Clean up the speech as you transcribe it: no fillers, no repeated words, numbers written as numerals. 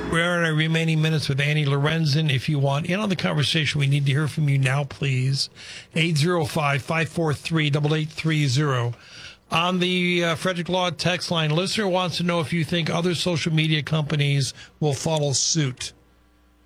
We're in our remaining minutes with Annie Lorenzen. If you want in on the conversation, we need to hear from you now, please. 805-543-8830. On the Frederick Law text line, listener wants to know if you think other social media companies will follow suit.